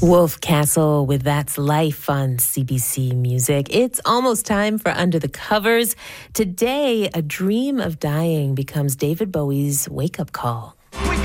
Wolf Castle with That's Life on CBC Music. It's almost time for Under the Covers. Today, A Dream of Dying becomes David Bowie's wake-up call.